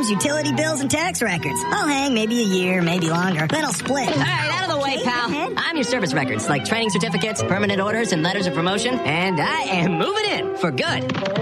forms, utility bills, and tax records. I'll hang maybe a year, maybe longer. Then I'll split. All right, out of the way, pal. I'm your service records, like training certificates, permanent orders, and letters of promotion, and I am moving in for good.